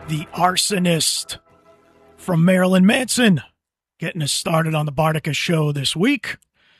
The Arsonist from Marilyn Manson, getting us started on the Bartica Show this week.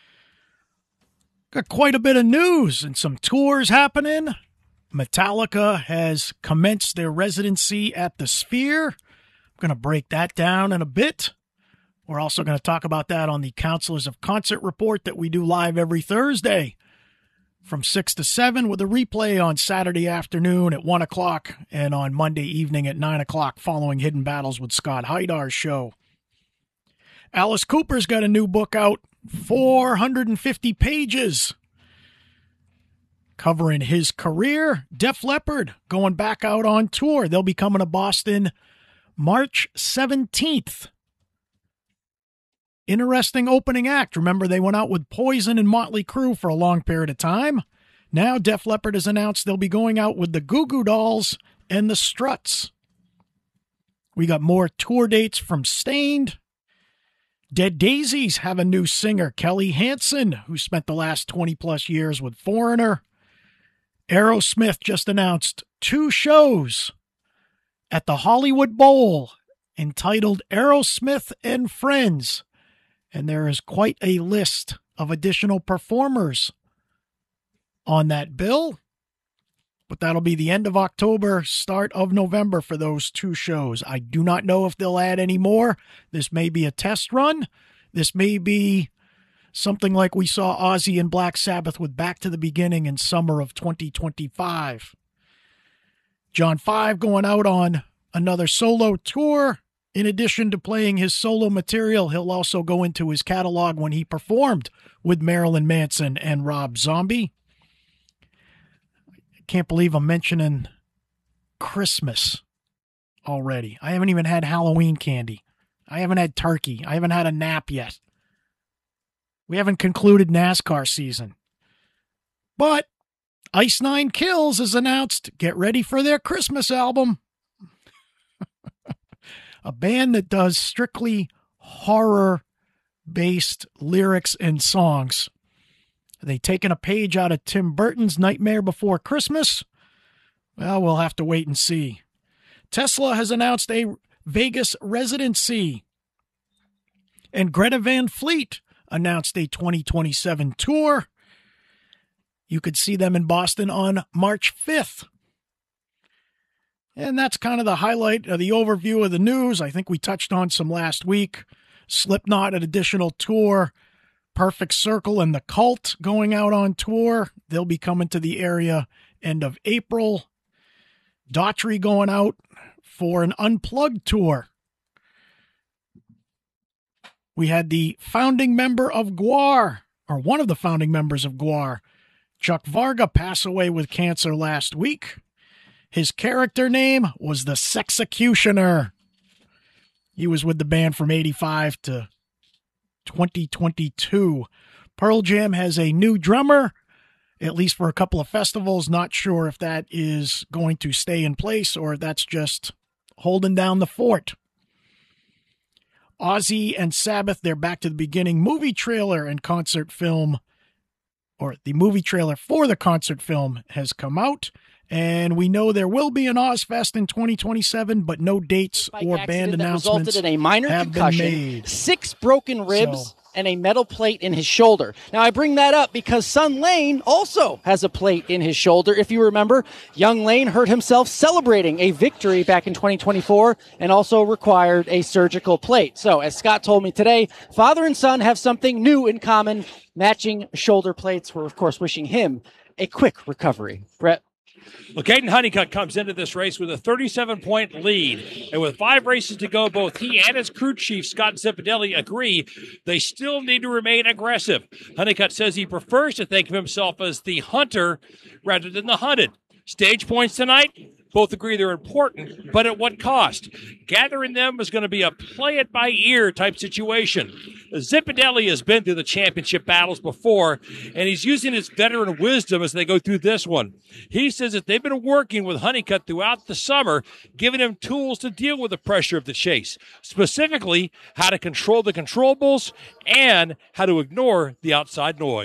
Got quite a bit of news and some tours happening. Metallica has commenced their residency at the Sphere. I'm going to break that down in a bit. We're also going to talk about that on the Counselors of Concert report that we do live every Thursday from 6 to 7 with a replay on Saturday afternoon at 1 o'clock and on Monday evening at 9 o'clock following Hidden Battles with Scott Hydar's show. Alice Cooper's got a new book out, 450 pages, covering his career. Def Leppard going back out on tour. They'll be coming to Boston March 17th. Interesting opening act. Remember, they went out with Poison and Motley Crue for a long period of time. Now Def Leppard has announced they'll be going out with the Goo Goo Dolls and the Struts. We got more tour dates from Stained. Dead Daisies have a new singer, Kelly Hansen, who spent the last 20-plus years with Foreigner. Aerosmith just announced 2 shows at the Hollywood Bowl entitled Aerosmith and Friends. And there is quite a list of additional performers on that bill. But that'll be the end of October, start of November for those 2 shows. I do not know if they'll add any more. This may be a test run. This may be something like we saw Ozzy and Black Sabbath with Back to the Beginning in summer of 2025. John 5 going out on another solo tour. In addition to playing his solo material, he'll also go into his catalog when he performed with Marilyn Manson and Rob Zombie. I can't believe I'm mentioning Christmas already. I haven't even had Halloween candy. I haven't had turkey. I haven't had a nap yet. We haven't concluded NASCAR season. But Ice Nine Kills has announced, get ready for their Christmas album. A band that does strictly horror-based lyrics and songs. Are they taking a page out of Tim Burton's Nightmare Before Christmas? Well, we'll have to wait and see. Tesla has announced a Vegas residency. And Greta Van Fleet announced a 2027 tour. You could see them in Boston on March 5th. And that's kind of the highlight of the overview of the news. I think we touched on some last week. Slipknot, an additional tour. Perfect Circle and The Cult going out on tour. They'll be coming to the area end of April. Daughtry going out for an Unplugged tour. We had the founding member of GWAR, or one of the founding members of GWAR, Chuck Varga, pass away with cancer last week. His character name was the Sexecutioner. He was with the band from 85 to 2022. Pearl Jam has a new drummer, at least for a couple of festivals. Not sure if that is going to stay in place or if that's just holding down the fort. Ozzy and Sabbath, their Back to the Beginning movie trailer and concert film, or the movie trailer for the concert film has come out. And we know there will be an Ozfest in 2027, but no dates or band announcements resulted in a minor have concussion, been made. 6 broken ribs, and a metal plate in his shoulder. Now, I bring that up because Son Lane also has a plate in his shoulder. If you remember, young Lane hurt himself celebrating a victory back in 2024 and also required a surgical plate. So, as Scott told me today, father and son have something new in common, matching shoulder plates. We're, of course, wishing him a quick recovery. Brett? Well, Caden Honeycutt comes into this race with a 37-point lead. And with 5 races to go, both he and his crew chief, Scott Zipadelli, agree they still need to remain aggressive. Honeycutt says he prefers to think of himself as the hunter rather than the hunted. Stage points tonight, both agree they're important, but at what cost? Gathering them is going to be a play-it-by-ear type situation. Zipadelli has been through the championship battles before, and he's using his veteran wisdom as they go through this one. He says that they've been working with Honeycutt throughout the summer, giving him tools to deal with the pressure of the chase, specifically how to control the controllables and how to ignore the outside noise.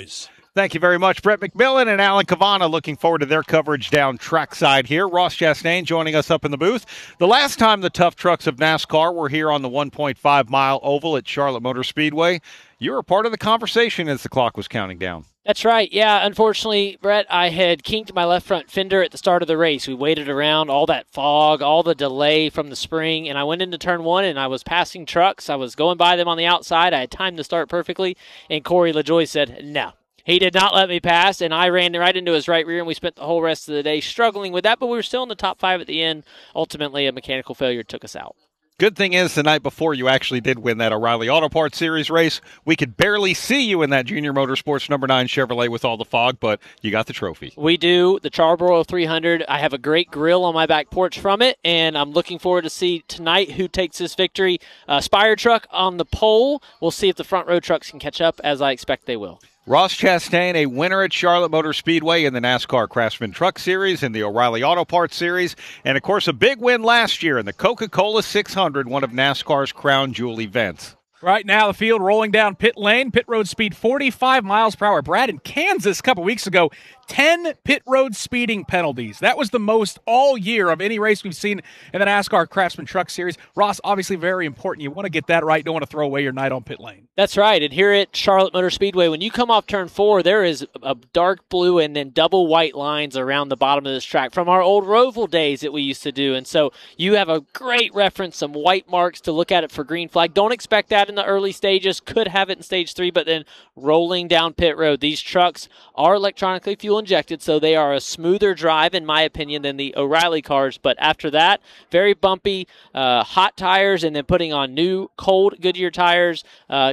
Thank you very much, Brett McMillan and Alan Cavana. Looking forward to their coverage down trackside here. Ross Chastain joining us up in the booth. The last time the tough trucks of NASCAR were here on the 1.5-mile oval at Charlotte Motor Speedway, you were a part of the conversation as the clock was counting down. That's right. Yeah, unfortunately, Brett, I had kinked my left front fender at the start of the race. We waited around, all that fog, all the delay from the spring, and I went into turn one, and I was passing trucks. I was going by them on the outside. I had timed the start perfectly, and Corey LaJoie said, no. He did not let me pass, and I ran right into his right rear, and we spent the whole rest of the day struggling with that, but we were still in the top 5 at the end. Ultimately, a mechanical failure took us out. Good thing is, the night before you actually did win that O'Reilly Auto Parts Series race, we could barely see you in that Junior Motorsports number 9 Chevrolet with all the fog, but you got the trophy. We do. The Charborough 300. I have a great grill on my back porch from it, and I'm looking forward to see tonight who takes this victory. Spire truck on the pole. We'll see if the front row trucks can catch up, as I expect they will. Ross Chastain, a winner at Charlotte Motor Speedway in the NASCAR Craftsman Truck Series and the O'Reilly Auto Parts Series, and, of course, a big win last year in the Coca-Cola 600, one of NASCAR's crown jewel events. Right now, the field rolling down pit lane, pit road speed 45 miles per hour. Brad, in Kansas a couple weeks ago, 10 pit road speeding penalties. That was the most all year of any race we've seen in the NASCAR Craftsman Truck Series. Ross, obviously very important. You want to get that right. Don't want to throw away your night on pit lane. That's right. And here at Charlotte Motor Speedway, when you come off turn 4, there is a dark blue and then double white lines around the bottom of this track from our old Roval days that we used to do. And so you have a great reference, some white marks to look at it for green flag. Don't expect that in the early stages. Could have it in stage 3, but then rolling down pit road. These trucks are electronically fuel injected, so they are a smoother drive, in my opinion, than the O'Reilly cars. But after that, very bumpy, hot tires, and then putting on new cold Goodyear tires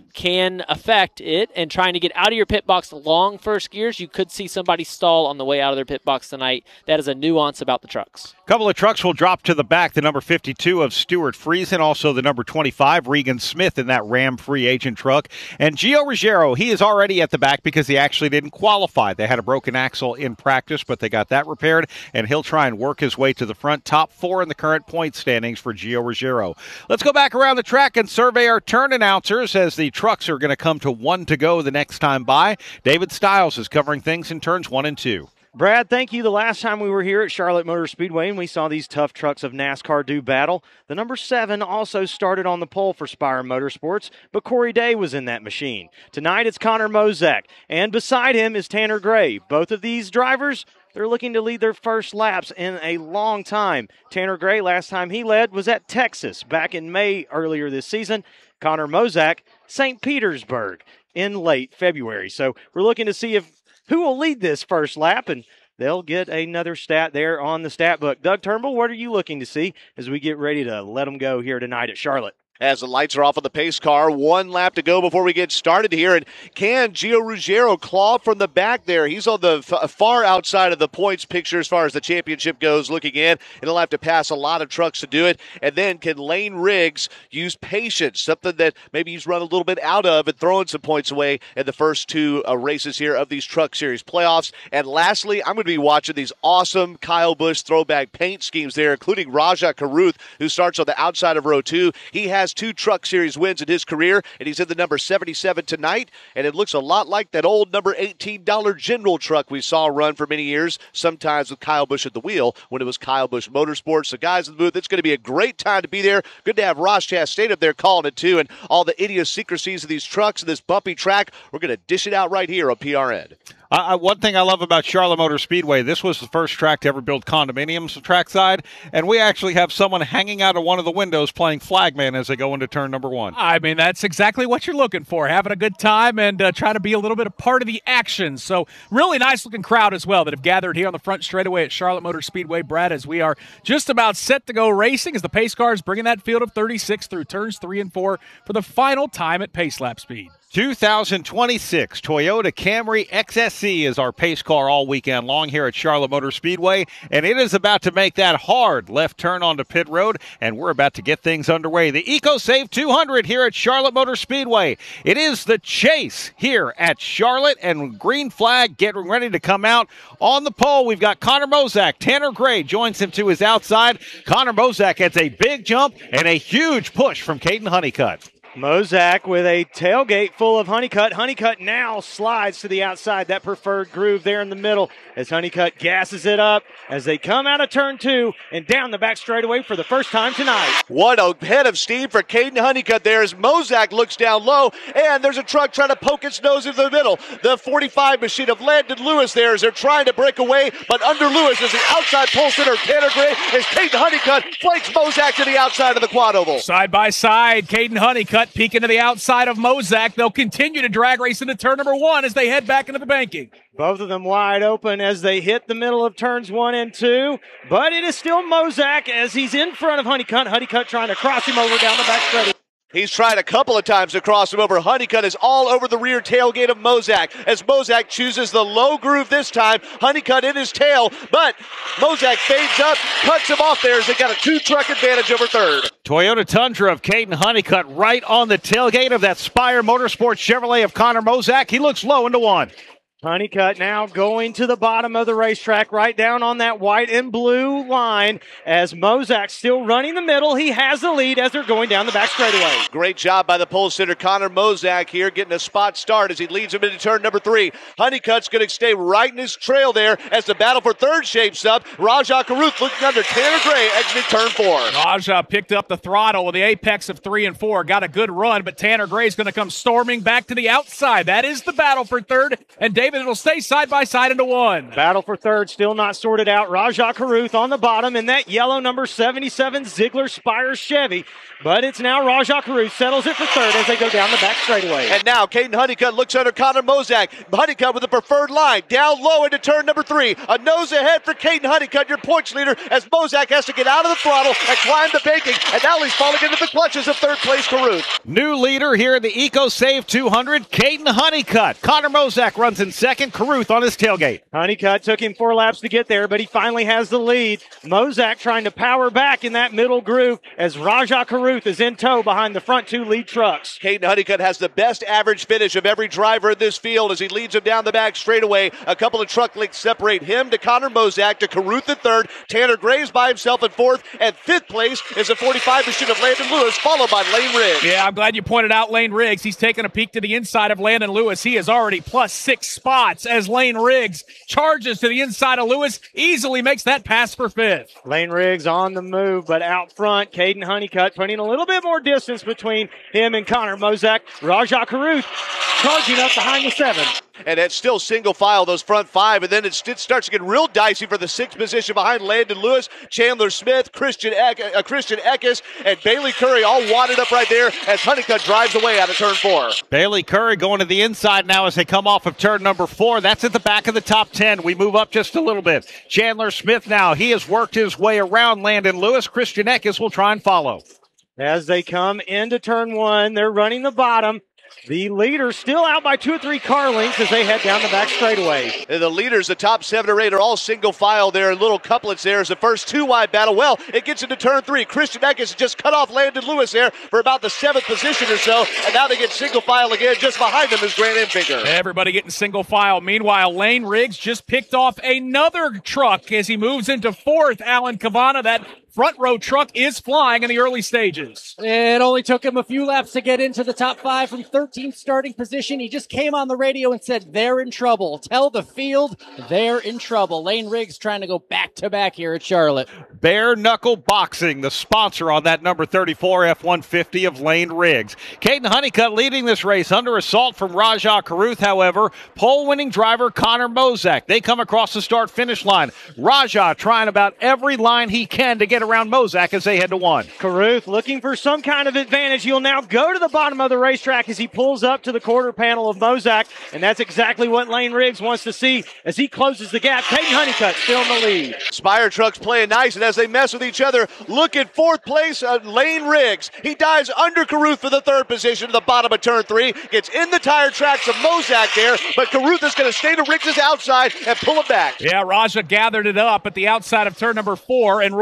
can affect it. And trying to get out of your pit box long first gears, you could see somebody stall on the way out of their pit box tonight. That is a nuance about the trucks. A couple of trucks will drop to the back. The number 52 of Stuart Friesen, also the number 25, Regan Smith, in that Ram free agent truck. And Gio Ruggiero, he is already at the back because he actually didn't qualify. They had a broken axle in practice, but they got that repaired, and he'll try and work his way to the front. Top 4 in the current point standings for Gio Ruggiero. Let's go back around the track and survey our turn announcers as the trucks are going to come to 1 to go the next time by. David Stiles is covering things in turns 1 and 2. Brad, thank you. The last time we were here at Charlotte Motor Speedway and we saw these tough trucks of NASCAR do battle, the number 7 also started on the pole for Spire Motorsports, but Corey Day was in that machine. Tonight it's Connor Mozak, and beside him is Tanner Gray. Both of these drivers, they're looking to lead their first laps in a long time. Tanner Gray, last time he led, was at Texas back in May earlier this season. Connor Mozak, St. Petersburg in late February. So we're looking to see who will lead this first lap, and they'll get another stat there on the stat book. Doug Turnbull, what are you looking to see as we get ready to let them go here tonight at Charlotte? As the lights are off on the pace car, 1 lap to go before we get started here. And can Gio Ruggiero claw from the back there? He's on the far outside of the points picture as far as the championship goes looking in. And he'll have to pass a lot of trucks to do it. And then can Lane Riggs use patience, something that maybe he's run a little bit out of and throwing some points away in the first 2 races here of these Truck Series playoffs. And lastly, I'm going to be watching these awesome Kyle Busch throwback paint schemes there, including Raja Karuth, who starts on the outside of row 2. He has 2 Truck Series wins in his career, and he's in the number 77 tonight, and it looks a lot like that old number $18 General truck we saw run for many years, sometimes with Kyle Busch at the wheel when it was Kyle Busch Motorsports. So guys in the booth, it's going to be a great time to be there. Good to have Ross Chastain up there calling it too, and all the idiosyncrasies of these trucks and this bumpy track, we're going to dish it out right here on PRN. One thing I love about Charlotte Motor Speedway, this was the first track to ever build condominiums trackside, and we actually have someone hanging out of one of the windows playing flagman as they go into turn number 1. I mean, that's exactly what you're looking for, having a good time and trying to be a little bit a part of the action. So really nice-looking crowd as well that have gathered here on the front straightaway at Charlotte Motor Speedway, Brad, as we are just about set to go racing as the pace cars bringing that field of 36 through turns 3 and 4 for the final time at pace lap speed. 2026 Toyota Camry XSE is our pace car all weekend long here at Charlotte Motor Speedway, and it is about to make that hard left turn onto pit road, and we're about to get things underway. The EcoSave 200 here at Charlotte Motor Speedway. It is the chase here at Charlotte, and green flag getting ready to come out. On the pole, we've got Connor Mozak. Tanner Gray joins him to his outside. Connor Mozak gets a big jump and a huge push from Caden Honeycutt. Mozak with a tailgate full of Honeycutt. Honeycutt now slides to the outside, that preferred groove there in the middle as Honeycutt gasses it up as they come out of turn 2 and down the back straightaway for the first time tonight. What a head of steam for Caden Honeycutt there as Mozak looks down low, and there's a truck trying to poke its nose into the middle. The 45 machine of Landon Lewis there as they're trying to break away, but under Lewis is the outside pole sitter Tanner Gray as Caden Honeycutt flanks Mozak to the outside of the quad oval. Side by side, Caden Honeycutt peeking to the outside of Mozak. They'll continue to drag race into turn number 1 as they head back into the banking. Both of them wide open as they hit the middle of turns 1 and 2. But it is still Mozak as he's in front of Honeycutt. Honeycutt trying to cross him over down the back straight. He's tried a couple of times to cross him over. Honeycutt is all over the rear tailgate of Mozak as Mozak chooses the low groove this time. Honeycutt in his tail, but Mozak fades up, cuts him off there as they got a 2-truck advantage over third. Toyota Tundra of Caden Honeycutt right on the tailgate of that Spire Motorsports Chevrolet of Connor Mozak. He looks low into 1. Honeycutt now going to the bottom of the racetrack, right down on that white and blue line as Mozak still running the middle. He has the lead as they're going down the back straightaway. Great job by the pole sitter Connor Mozak here getting a spot start as he leads him into turn number 3. Honeycutt's going to stay right in his trail there as the battle for third shapes up. Rajah Caruth looking under Tanner Gray exiting turn 4. Rajah picked up the throttle with the apex of 3 and 4. Got a good run, but Tanner Gray's going to come storming back to the outside. That is the battle for third, and David, it'll stay side by side into 1. Battle for third still not sorted out. Rajah Caruth on the bottom in that yellow number 77 Ziegler Spire Chevy. But it's now Rajah Caruth settles it for third as they go down the back straightaway. And now Caden Honeycutt looks under Connor Mozak. Honeycutt with the preferred line down low into turn number 3. A nose ahead for Caden Honeycutt, your points leader, as Mozak has to get out of the throttle and climb the banking. And now he's falling into the clutches of third place Caruth. New leader here in the EcoSave 200, Caden Honeycutt. Connor Mozak runs in second, Caruth on his tailgate. Honeycutt took him 4 laps to get there, but he finally has the lead. Mozak trying to power back in that middle groove as Rajah Caruth is in tow behind the front 2 lead trucks. Caden Honeycutt has the best average finish of every driver in this field as he leads him down the back straightaway. A couple of truck links separate him to Connor Mozak to Caruth in third. Tanner Gray's by himself in fourth, and fifth place is a 45 machine of Landon Lewis, followed by Lane Riggs. Yeah, I'm glad you pointed out Lane Riggs. He's taking a peek to the inside of Landon Lewis. He is already plus 6 spots as Lane Riggs charges to the inside of Lewis, easily makes that pass for fifth. Lane Riggs on the move, but out front, Caden Honeycutt putting a little bit more distance between him and Connor Mozak. Rajah Caruth charging up behind the 7. And it's still single file, those front 5, and then it starts to get real dicey for the 6th position behind Landon Lewis, Chandler Smith, Christian Eckes, and Bailey Curry all wadded up right there as Honeycutt drives away out of turn 4. Bailey Curry going to the inside now as they come off of turn number 4. That's at the back of the top 10. We move up just a little bit. Chandler Smith now, he has worked his way around Landon Lewis. Christian Eckes will try and follow. As they come into turn 1, they're running the bottom. The leader still out by 2 or 3 car lengths as they head down the back straightaway. And the leaders, the top 7 or 8, are all single file there. Little couplets there as the first 2-wide battle. Well, it gets into turn 3. Christian Eckes just cut off Landon Lewis there for about the 7th position or so. And now they get single file again. Just behind them is Grant Enfinger. Everybody getting single file. Meanwhile, Lane Riggs just picked off another truck as he moves into 4th. Alan Cavana, that front row truck is flying in the early stages. It only took him a few laps to get into the top 5 from 13th starting position. He just came on the radio and said, they're in trouble. Tell the field they're in trouble. Lane Riggs trying to go back-to-back here at Charlotte. Bare Knuckle Boxing, the sponsor on that number 34 F-150 of Lane Riggs. Caden Honeycutt leading this race under assault from Rajah Caruth, however. Pole-winning driver Connor Mozak. They come across the start-finish line. Rajah trying about every line he can to get around Mozak as they head to 1. Caruth looking for some kind of advantage. He'll now go to the bottom of the racetrack as he pulls up to the quarter panel of Mozak, and that's exactly what Lane Riggs wants to see as he closes the gap. Caden Honeycutt still in the lead. Spire trucks playing nice, and as they mess with each other, look at 4th place, Lane Riggs. He dives under Caruth for the 3rd position to the bottom of turn 3, gets in the tire tracks of Mozak there, but Caruth is going to stay to Riggs' outside and pull him back. Yeah, Rajah gathered it up at the outside of turn number 4 and roared back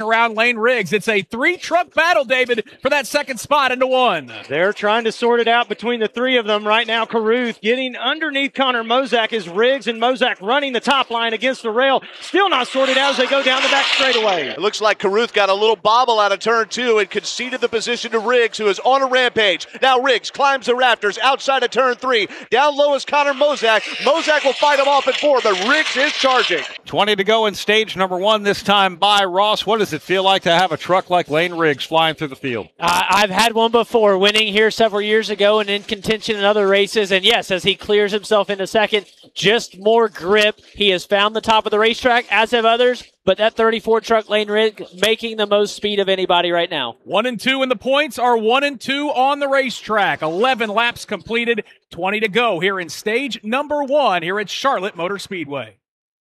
around Lane Riggs. It's a 3-truck battle, David, for that second spot into one. They're trying to sort it out between the three of them right now. Caruth getting underneath Connor Mozak is Riggs, and Mozak running the top line against the rail. Still not sorted out as they go down the back straightaway. It looks like Caruth got a little bobble out of turn 2 and conceded the position to Riggs, who is on a rampage. Now Riggs climbs the rafters outside of turn 3. Down low is Connor Mozak. Mozak will fight him off at 4, but Riggs is charging. 20 to go in stage number 1, this time by Ross. What does it feel like to have a truck like Lane Riggs flying through the field? I've had one before, winning here several years ago and in contention in other races. And yes, as he clears himself into second, just more grip. He has found the top of the racetrack, as have others. But that 34 truck, Lane Riggs, making the most speed of anybody right now. 1 and 2 in the points are 1 and 2 on the racetrack. 11 laps completed, 20 to go here in stage number 1 here at Charlotte Motor Speedway.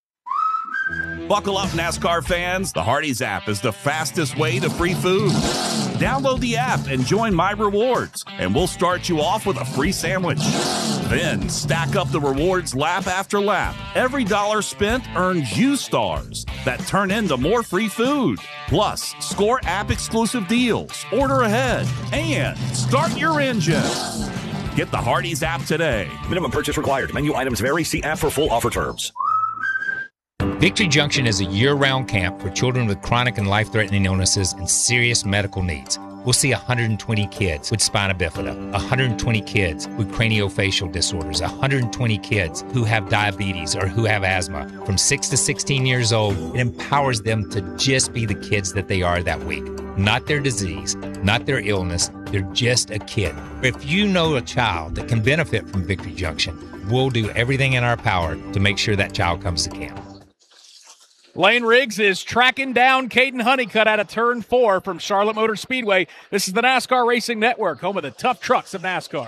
Buckle up, NASCAR fans. The Hardee's app is the fastest way to free food. Download the app and join My Rewards, and we'll start you off with a free sandwich. Then stack up the rewards lap after lap. Every dollar spent earns you stars that turn into more free food. Plus, score app-exclusive deals, order ahead, and start your engine. Get the Hardee's app today. Minimum purchase required. Menu items vary. See app for full offer terms. Victory Junction is a year-round camp for children with chronic and life-threatening illnesses and serious medical needs. We'll see 120 kids with spina bifida, 120 kids with craniofacial disorders, 120 kids who have diabetes or who have asthma. From 6 to 16 years old, it empowers them to just be the kids that they are that week. Not their disease, not their illness, they're just a kid. If you know a child that can benefit from Victory Junction, we'll do everything in our power to make sure that child comes to camp. Lane Riggs is tracking down Caden Honeycutt out of turn 4 from Charlotte Motor Speedway. This is the NASCAR Racing Network, home of the tough trucks of NASCAR.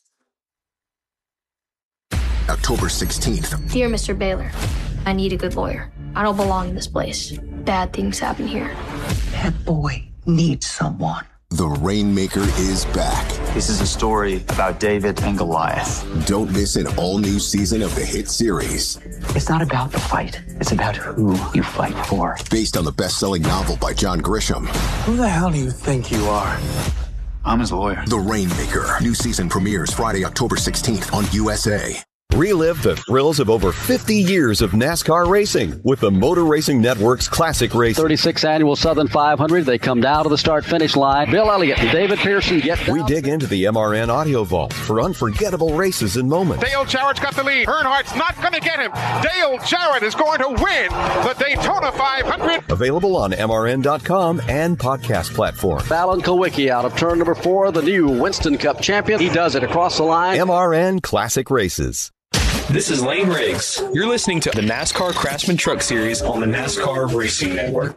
October 16th. Dear Mr. Baylor, I need a good lawyer. I don't belong in this place. Bad things happen here. That boy needs someone. The Rainmaker is back. This is a story about David and Goliath. Don't miss an all-new season of the hit series. It's not about the fight. It's about who you fight for. Based on the best-selling novel by John Grisham. Who the hell do you think you are? I'm his lawyer. The Rainmaker. New season premieres Friday, October 16th on USA. Relive the thrills of over 50 years of NASCAR racing with the Motor Racing Network's Classic Race. 36th Annual Southern 500. They come down to the start-finish line. Bill Elliott and David Pearson get down. We dig into the MRN audio vault for unforgettable races and moments. Dale Jarrett's got the lead. Earnhardt's not going to get him. Dale Jarrett is going to win the Daytona 500. Available on MRN.com and podcast platform. Alan Kulwicki out of turn number 4, the new Winston Cup champion. He does it across the line. MRN Classic Races. This is Lane Riggs. You're listening to the NASCAR Craftsman Truck Series on the NASCAR Racing Network.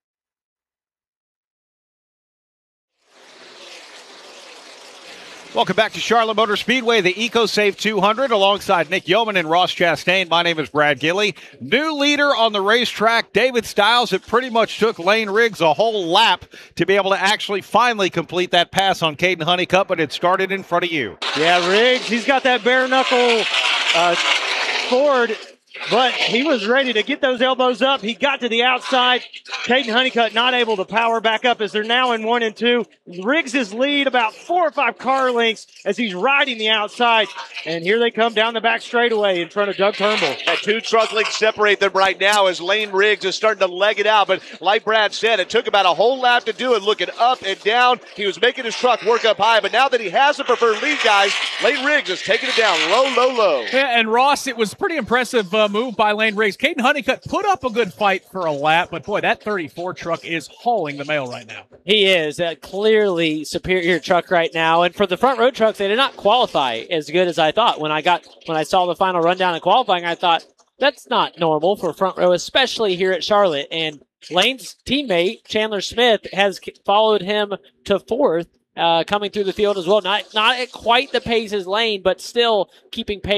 Welcome back to Charlotte Motor Speedway, the EcoSave 200, alongside Nick Yeoman and Ross Chastain. My name is Brad Gilley. New leader on the racetrack, David Stiles. It pretty much took Lane Riggs a whole lap to be able to actually finally complete that pass on Caden Honeycutt, but it started in front of you. Yeah, Riggs, he's got that bare knuckle forward, but he was ready to get those elbows up. He got to the outside. Caden Honeycutt not able to power back up as they're now in 1 and 2. Riggs' lead about 4 or 5 car lengths as he's riding the outside. And here they come down the back straightaway in front of Doug Turnbull. That 2 truck lengths separate them right now as Lane Riggs is starting to leg it out. But like Brad said, it took about a whole lap to do it, looking up and down. He was making his truck work up high. But now that he has the preferred lead, guys, Lane Riggs is taking it down low. Yeah, and Ross, it was pretty impressive move by Lane Riggs. Caden Honeycutt put up a good fight for a lap, but boy, that 34 truck is hauling the mail right now. He is a clearly superior truck right now, and for the front row trucks, they did not qualify as good as I thought. When I saw the final rundown in qualifying, I thought that's not normal for front row, especially here at Charlotte. And Lane's teammate Chandler Smith has followed him to 4th. Coming through the field as well. Not at quite the pace as Lane, but still keeping pace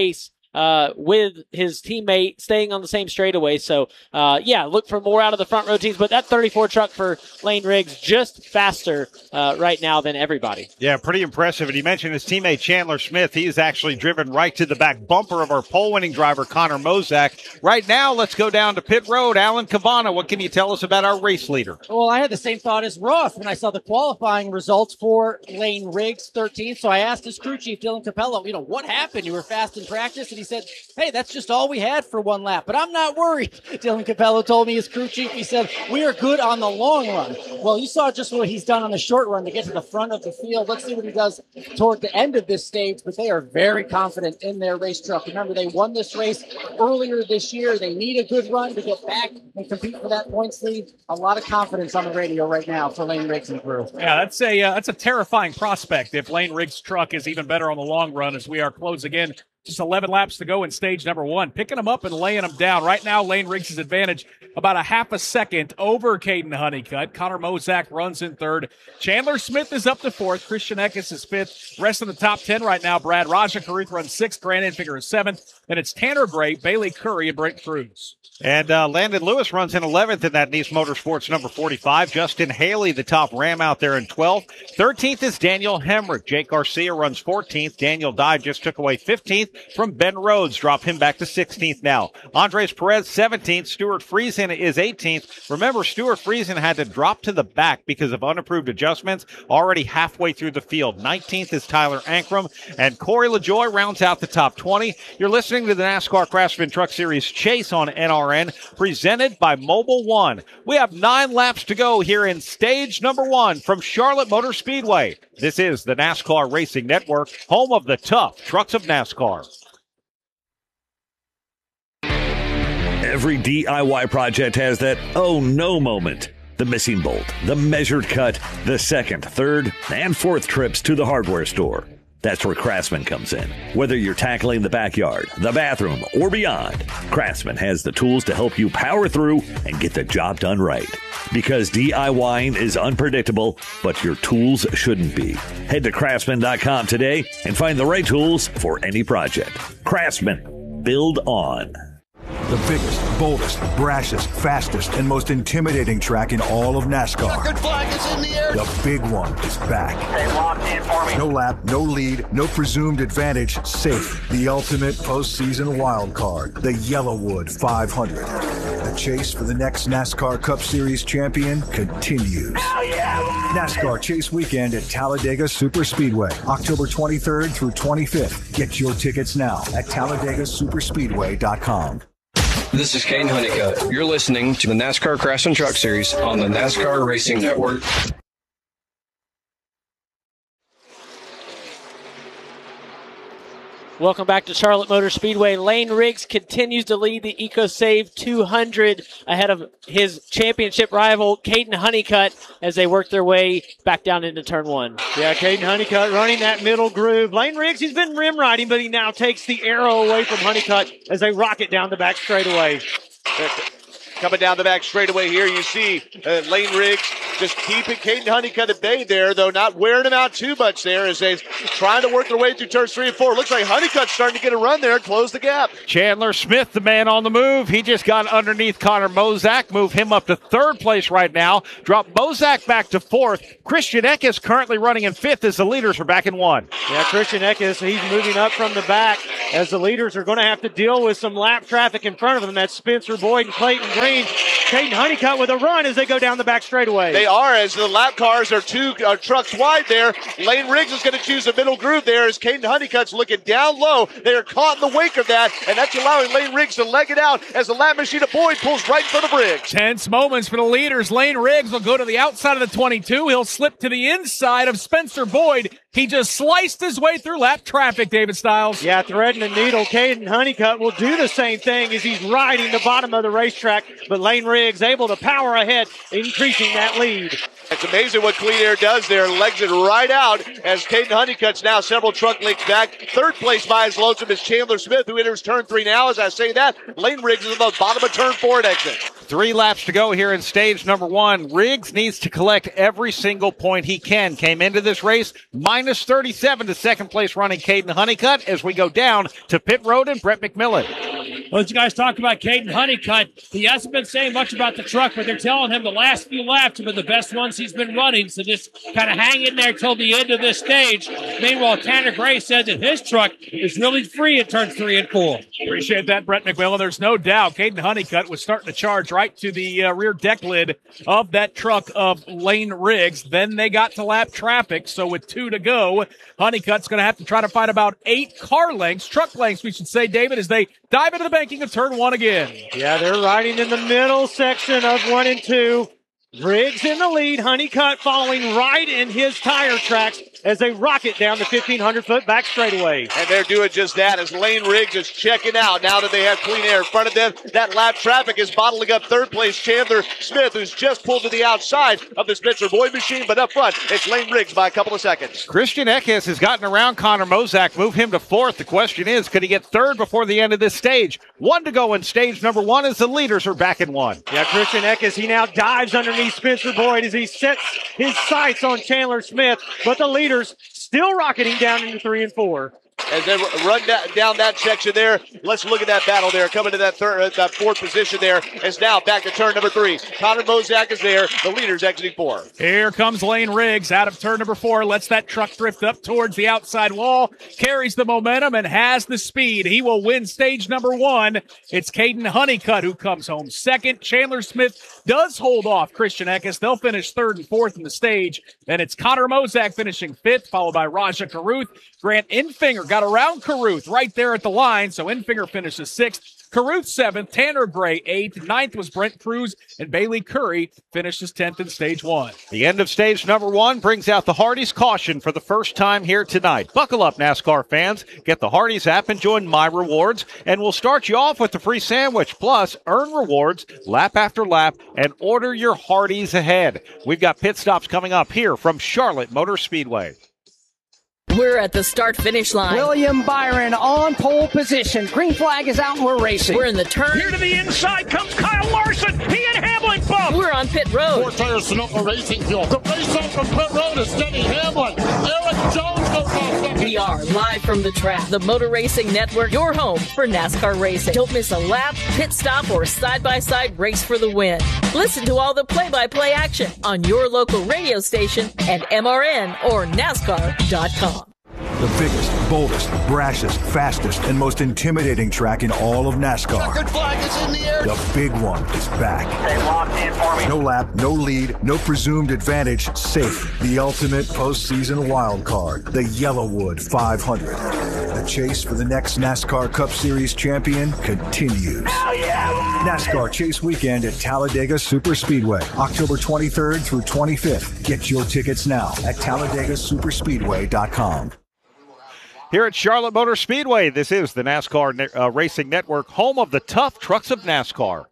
with his teammate staying on the same straightaway. So, look for more out of the front row teams. But that 34 truck for Lane Riggs just faster right now than everybody. Yeah, pretty impressive. And he mentioned his teammate Chandler Smith. He is actually driven right to the back bumper of our pole-winning driver, Connor Mozak. Right now, let's go down to pit road. Alan Cavana, what can you tell us about our race leader? Well, I had the same thought as Ross when I saw the qualifying results for Lane Riggs, 13th. So I asked his crew chief, Dylan Capello, what happened? You were fast in practice? And he said, hey, that's just all we had for one lap. But I'm not worried. Dylan Capello told me, his crew chief, he said, we are good on the long run. Well, you saw just what he's done on the short run to get to the front of the field. Let's see what he does toward the end of this stage. But they are very confident in their race truck. Remember, they won this race earlier this year. They need a good run to get back and compete for that points lead. A lot of confidence on the radio right now for Lane Riggs and crew. Yeah, that's a terrifying prospect if Lane Riggs' truck is even better on the long run as we are closing in. Just 11 laps to go in stage number 1. Picking them up and laying them down. Right now, Lane Riggs' advantage about a half a second over Caden Honeycutt. Connor Mozak runs in third. Chandler Smith is up to fourth. Christian Eckes is fifth. Rest of the top 10 right now, Brad. Raja Carruth runs sixth. Grant Enfinger is seventh. Then it's Tanner Gray, Bailey Curry, and Brent Cruz. And Landon Lewis runs in 11th in that Nice Motorsports number 45. Justin Haley, the top Ram out there in 12th. 13th is Daniel Hemrick. Jake Garcia runs 14th. Daniel Dye just took away 15th from Ben Rhodes. Drop him back to 16th now. Andres Perez, 17th. Stuart Friesen is 18th. Remember, Stuart Friesen had to drop to the back because of unapproved adjustments already halfway through the field. 19th is Tyler Ankrum. And Corey LaJoy rounds out the top 20. You're listening to the NASCAR Craftsman Truck Series Chase on NRN, presented by Mobile One. We have 9 laps to go here in stage number 1 from Charlotte Motor Speedway. This is the NASCAR Racing Network, home of the tough trucks of NASCAR. Every DIY project has that oh no moment. The missing bolt, the measured cut, the second, third, and fourth trips to the hardware store. That's where Craftsman comes in. Whether you're tackling the backyard, the bathroom, or beyond, Craftsman has the tools to help you power through and get the job done right. Because DIYing is unpredictable, but your tools shouldn't be. Head to Craftsman.com today and find the right tools for any project. Craftsman. Build on. The biggest, boldest, brashest, fastest, and most intimidating track in all of NASCAR. Checkered flag is in the air. The big one is back. Stay locked in for me. No lap, no lead, no presumed advantage. Safe. The ultimate postseason wild card. The Yellowwood 500. The chase for the next NASCAR Cup Series champion continues. Hell yeah! NASCAR Chase Weekend at Talladega Superspeedway, October 23rd through 25th. Get your tickets now at TalladagaSuperspeedway.com. This is Caden Honeycutt. You're listening to the NASCAR Craftsman Truck Series on the NASCAR Racing Network. Welcome back to Charlotte Motor Speedway. Lane Riggs continues to lead the EcoSave 200 ahead of his championship rival, Caden Honeycutt, as they work their way back down into turn 1. Yeah, Caden Honeycutt running that middle groove. Lane Riggs, he's been rim riding, but he now takes the arrow away from Honeycutt as they rocket down the back straightaway. Coming down the back straightaway here, you see Lane Riggs just keeping Caden Honeycutt at bay there, though not wearing him out too much there as they're trying to work their way through turns 3 and 4. Looks like Honeycutt's starting to get a run there and close the gap. Chandler Smith, the man on the move. He just got underneath Connor Mozak, move him up to third place right now. Drop Mozak back to fourth. Christian Eckes currently running in fifth as the leaders are back in 1. Yeah, Christian Eckes, he's moving up from the back as the leaders are going to have to deal with some lap traffic in front of them. That's Spencer Boyd and Clayton Green. Caden Honeycutt with a run as they go down the back straightaway. They are, as the lap cars are 2 trucks wide there. Lane Riggs is going to choose a middle groove there as Caden Honeycutt's looking down low. They are caught in the wake of that, and that's allowing Lane Riggs to leg it out as the lap machine of Boyd pulls right in front of Riggs. Tense moments for the leaders. Lane Riggs will go to the outside of the 22. He'll slip to the inside of Spencer Boyd. He just sliced his way through lap traffic, David Stiles. Yeah, threading the needle. Caden Honeycutt will do the same thing as he's riding the bottom of the racetrack, but Lane Riggs able to power ahead, increasing that lead. It's amazing what Clean Air does there. Legs it right out as Caden Honeycutt's now several truck lengths back. Third place by his lonesome is Chandler Smith, who enters turn 3 now. As I say that, Lane Riggs is on the bottom of turn 4 at exit. 3 laps to go here in stage number 1. Riggs needs to collect every single point he can. Came into this race minus 37 to second place running Caden Honeycutt as we go down to pit road and Brett McMillan. Well, as you guys talk about Caden Honeycutt, he hasn't been saying much about the truck, but they're telling him the last few laps have been the best ones he's been running, so just kind of hang in there till the end of this stage. Meanwhile, Tanner Gray said that his truck is really free in turns 3 and 4. Appreciate that, Brett McMillan. There's no doubt Caden Honeycutt was starting to charge right to the rear deck lid of that truck of Lane Riggs. Then they got to lap traffic, so with 2 to go, Honeycutt's going to have to try to find about 8 truck lengths, we should say, David, as they dive into the banking of turn 1 again. Yeah, they're riding in the middle section of 1 and 2. Riggs in the lead, Honeycutt following right in his tire tracks as they rocket down the 1,500-foot back straightaway. And they're doing just that as Lane Riggs is checking out now that they have clean air in front of them. That lap traffic is bottling up third place Chandler Smith, who's just pulled to the outside of the Spencer Boyd machine, but up front, it's Lane Riggs by a couple of seconds. Christian Eckes has gotten around Connor Mozak, move him to 4th. The question is, could he get 3rd before the end of this stage? 1 to go in stage number 1 as the leaders are back in 1. Yeah, Christian Eckes, he now dives underneath Spencer Boyd as he sets his sights on Chandler Smith, but the leaders still rocketing down into 3 and 4. As they run down that section there, let's look at that battle there. Coming to that 4th position there. As now back to turn number 3. Connor Mozak is there. The leader's exiting 4. Here comes Lane Riggs out of turn number 4. Lets that truck drift up towards the outside wall. Carries the momentum and has the speed. He will win stage number 1. It's Caden Honeycutt who comes home second. Chandler Smith does hold off Christian Eckes. They'll finish 3rd and 4th in the stage. Then it's Connor Mozak finishing 5th, followed by Raja Caruth. Grant Infinger got around Caruth right there at the line, so Infinger finishes 6th. Caruth 7th, Tanner Gray 8th, 9th was Brent Cruz, and Bailey Curry finishes 10th in stage 1. The end of stage number 1 brings out the Hardee's caution for the first time here tonight. Buckle up, NASCAR fans. Get the Hardee's app and join My Rewards, and we'll start you off with the free sandwich. Plus, earn rewards lap after lap and order your Hardee's ahead. We've got pit stops coming up here from Charlotte Motor Speedway. We're at the start-finish line. William Byron on pole position. Green flag is out and we're racing. We're in the turn. Here to the inside comes Kyle Larson. He and Hamlin bump. We're on pit road. 4 tires Sonoma Racing Fuel. The race up from pit road is Denny Hamlin. Eric Jones goes off. We are live from the track. The Motor Racing Network, your home for NASCAR racing. Don't miss a lap, pit stop, or side-by-side race for the win. Listen to all the play-by-play action on your local radio station and MRN or NASCAR.com. The biggest, boldest, brashest, fastest, and most intimidating track in all of NASCAR. Checkered flag is in the air. The big one is back. Stay locked in for me. No lap, no lead, no presumed advantage, safe. The ultimate postseason wild card, the Yellowwood 500. The chase for the next NASCAR Cup Series champion continues. Hell yeah! NASCAR Chase Weekend at Talladega Superspeedway, October 23rd through 25th. Get your tickets now at TalladagaSuperspeedway.com. Here at Charlotte Motor Speedway, this is the NASCAR Racing Network, home of the tough trucks of NASCAR.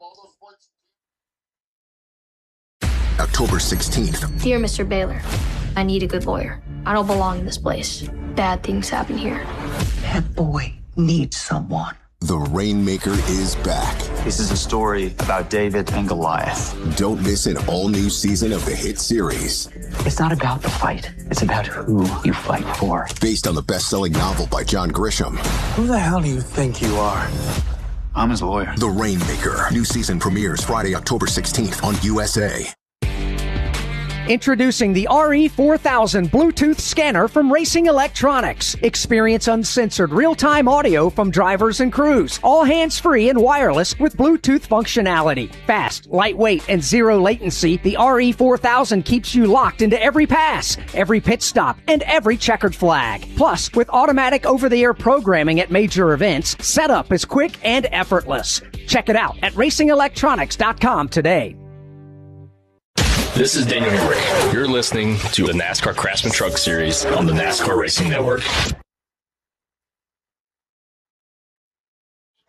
October 16th. Dear Mr. Baylor, I need a good lawyer. I don't belong in this place. Bad things happen here. That boy needs someone. The Rainmaker is back. This is a story about David and Goliath. Don't miss an all-new season of the hit series. It's not about the fight. It's about who you fight for. Based on the best-selling novel by John Grisham. Who the hell do you think you are? I'm his lawyer. The Rainmaker. New season premieres Friday, October 16th on USA. Introducing the RE4000 Bluetooth scanner from Racing Electronics. Experience uncensored real-time audio from drivers and crews. All hands-free and wireless with Bluetooth functionality. Fast, lightweight, and zero latency, the RE4000 keeps you locked into every pass, every pit stop, and every checkered flag. Plus, with automatic over-the-air programming at major events, setup is quick and effortless. Check it out at racingelectronics.com today. This is Daniel Gray. You're listening to the NASCAR Craftsman Truck Series on the NASCAR Racing Network.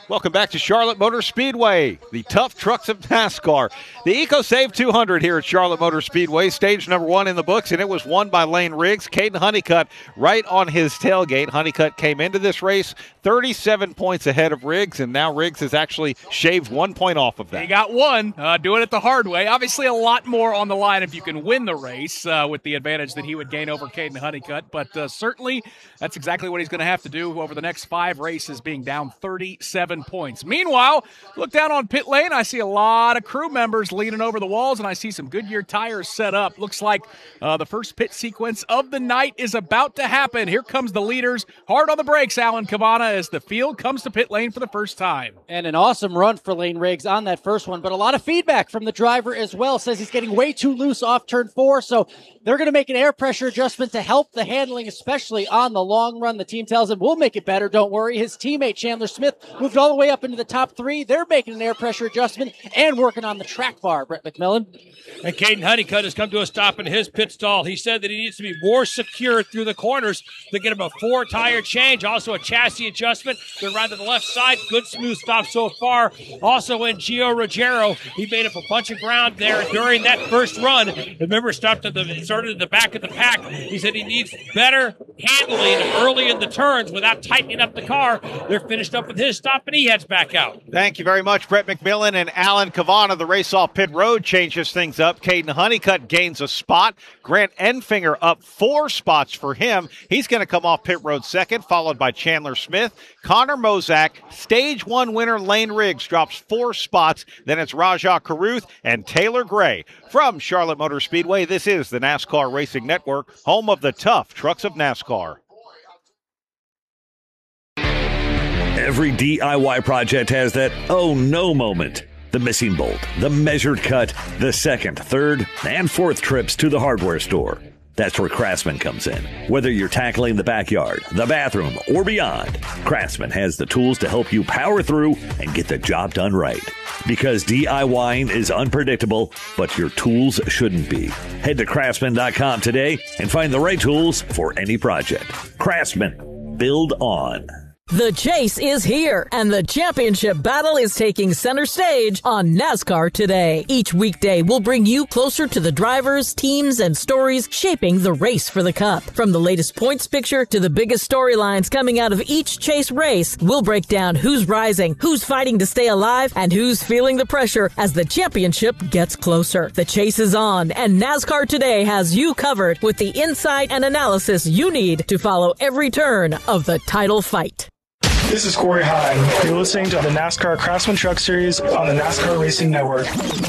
Welcome back to Charlotte Motor Speedway, the tough trucks of NASCAR. The EcoSave 200 here at Charlotte Motor Speedway, stage number 1 in the books, and it was won by Lane Riggs. Caden Honeycutt right on his tailgate. Honeycutt came into this race 37 points ahead of Riggs, and now Riggs has actually shaved 1 point off of that. He got one, doing it the hard way. Obviously a lot more on the line if you can win the race with the advantage that he would gain over Caden Honeycutt, but certainly that's exactly what he's going to have to do over the next 5 races, being down 37 points. Meanwhile, look down on pit lane. I see a lot of crew members leaning over the walls, and I see some Goodyear tires set up. Looks like the first pit sequence of the night is about to happen. Here comes the leaders. Hard on the brakes, Alan Cavana, as the field comes to pit lane for the first time. And an awesome run for Lane Riggs on that first one, but a lot of feedback from the driver as well. Says he's getting way too loose off turn 4, so they're going to make an air pressure adjustment to help the handling, especially on the long run. The team tells him, we'll make it better, don't worry. His teammate Chandler Smith moved all the way up into the top 3. They're making an air pressure adjustment and working on the track bar, Brett McMillan. And Caden Honeycutt has come to a stop in his pit stall. He said that he needs to be more secure through the corners to get him a 4-tire change, also a chassis adjustment. They're around to the left side. Good smooth stop so far. Also in Gio Ruggiero, he made up a bunch of ground there during that first run. Remember, started at the back of the pack. He said he needs better handling early in the turns without tightening up the car. They're finished up with his stop, and he heads back out. Thank you very much, Brett McMillan and Alan Cavana. The race off pit road changes things up. Caden Honeycutt gains a spot. Grant Enfinger up 4 spots for him. He's going to come off pit road second, followed by Chandler Smith. Connor Mozak, stage 1 winner Lane Riggs drops 4 spots. Then it's Rajah Caruth and Taylor Gray. From Charlotte Motor Speedway, this is the NASCAR Racing Network, home of the tough trucks of NASCAR. Every DIY project has that oh no moment. The missing bolt, the measured cut, the second, third, and fourth trips to the hardware store. That's where Craftsman comes in. Whether you're tackling the backyard, the bathroom, or beyond, Craftsman has the tools to help you power through and get the job done right. Because DIYing is unpredictable, but your tools shouldn't be. Head to Craftsman.com today and find the right tools for any project. Craftsman. Build on. The chase is here, and the championship battle is taking center stage on NASCAR Today. Each weekday, we'll bring you closer to the drivers, teams, and stories shaping the race for the Cup. From the latest points picture to the biggest storylines coming out of each chase race, we'll break down who's rising, who's fighting to stay alive, and who's feeling the pressure as the championship gets closer. The chase is on, and NASCAR Today has you covered with the insight and analysis you need to follow every turn of the title fight. This is Corey Hine. You're listening to the NASCAR Craftsman Truck Series on the NASCAR Racing Network.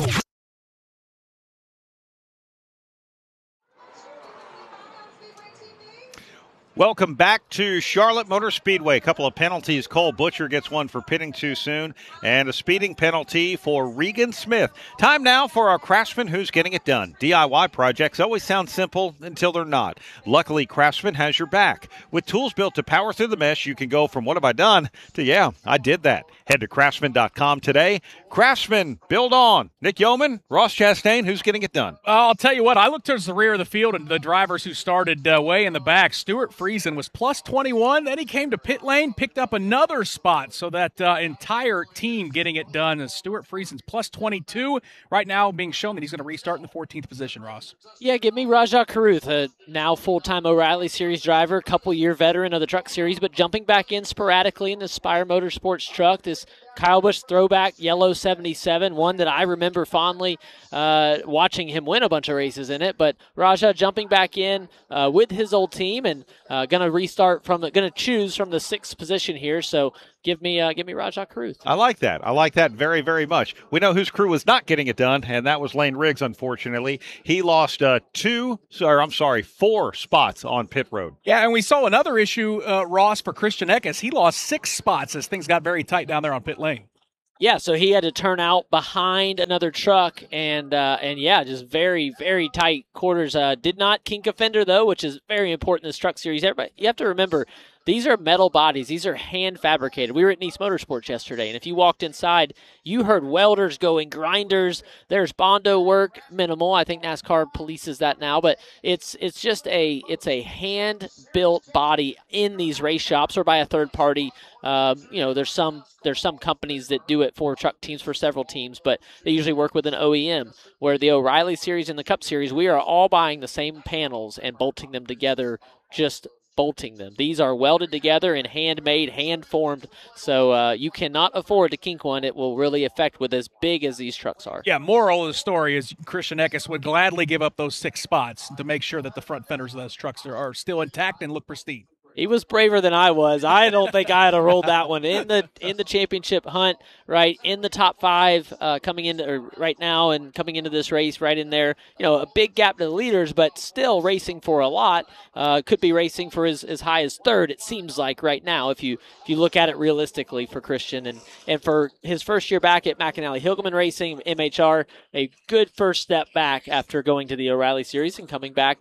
Welcome back to Charlotte Motor Speedway. A couple of penalties. Cole Butcher gets one for pitting too soon, and a speeding penalty for Regan Smith. Time now for our Craftsman Who's Getting It Done. DIY projects always sound simple until they're not. Luckily, Craftsman has your back. With tools built to power through the mess, you can go from what have I done to yeah, I did that. Head to Craftsman.com today. Craftsman, build on. Nick Yeoman, Ross Chastain, who's getting it done? I'll tell you what, I looked towards the rear of the field and the drivers who started way in the back. Stuart Friesen was plus 21. Then he came to pit lane, picked up another spot. So that entire team getting it done. And Stuart Friesen's plus 22. Right now being shown that he's going to restart in the 14th position, Ross. Yeah, give me Rajah Caruth, a now full-time O'Reilly Series driver, couple-year veteran of the Truck Series, but jumping back in sporadically in the Spire Motorsports truck. This Kyle Busch throwback yellow 77, one that I remember fondly watching him win a bunch of races in it. But Rajah jumping back in with his old team and going to choose from the 6th position here. So give me Rajah Caruth. I like that. I like that very, very much. We know whose crew was not getting it done, and that was Lane Riggs, unfortunately. He lost 4 spots on pit road. Yeah, and we saw another issue, Ross, for Christian Eckes. He lost 6 spots as things got very tight down there on pit lane. Yeah, so he had to turn out behind another truck, and yeah, just very, very tight quarters. Did not kink a fender, though, which is very important in this Truck Series. Everybody, you have to remember, These are metal bodies. These are hand fabricated. We were at Nice Motorsports yesterday, and if you walked inside, you heard welders going, grinders. There's Bondo work, minimal. I think NASCAR polices that now, but it's just a hand-built body in these race shops or by a third party. There's some companies that do it for truck teams, for several teams, but they usually work with an OEM. Where the O'Reilly Series and the Cup Series, we are all buying the same panels and bolting them together, just bolting them. These are welded together and handmade, hand-formed, so you cannot afford to kink one. It will really affect with as big as these trucks are. Yeah, moral of the story is Christian Eckes would gladly give up those 6 spots to make sure that the front fenders of those trucks are still intact and look pristine. He was braver than I was. I don't think I had rolled that one in the championship hunt, right in the top 5 coming into right now and coming into this race, right in there. A big gap to the leaders, but still racing for a lot. Could be racing for as high as 3rd. It seems like right now, if you look at it realistically for Christian and for his first year back at McAnally Hilgeman Racing, MHR, a good first step back after going to the O'Reilly Series and coming back